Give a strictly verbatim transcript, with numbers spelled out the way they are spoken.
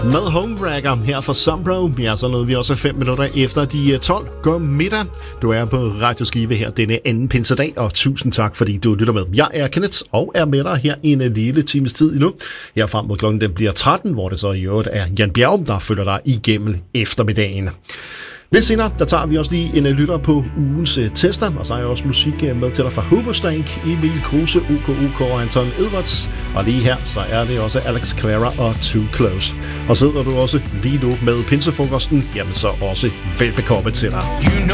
med Homewrecker her fra Sombro. Ja, så nåede vi også fem minutter efter de tolv. God middag. Du er på Radioskive her denne anden pinsedag, og tusind tak, fordi du lytter med. Jeg er Kenneth, og er med dig her i en lille times tid endnu. Her frem mod klokken den bliver tretten, hvor det så i øvrigt er Jan Bjerg, der følger dig igennem eftermiddagen. Lidt senere, der tager vi også lige en lytter på ugens tester, og så har jeg også musik med til dig fra Hoobastank, Emil Kruse, O K O K og Anton Edwards. Og lige her, så er det også Alex Clara og Too Close. Og sidder du også lige nu med pinsefrokosten, jamen så også velbekomme til dig. You know